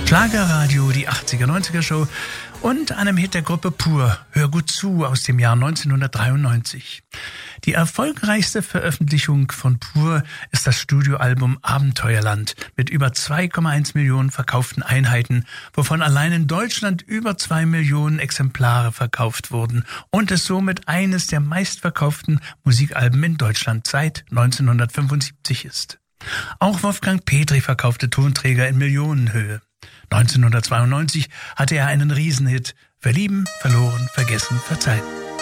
Schlagerradio, die 80er, 90er Show und einem Hit der Gruppe Pur, Hör gut zu, aus dem Jahr 1993. Die erfolgreichste Veröffentlichung von Pur ist das Studioalbum Abenteuerland mit über 2,1 Millionen verkauften Einheiten, wovon allein in Deutschland über 2 Millionen Exemplare verkauft wurden und es somit eines der meistverkauften Musikalben in Deutschland seit 1975 ist. Auch Wolfgang Petri verkaufte Tonträger in Millionenhöhe. 1992 hatte er einen Riesenhit, Verlieben, verloren, vergessen, verzeihen.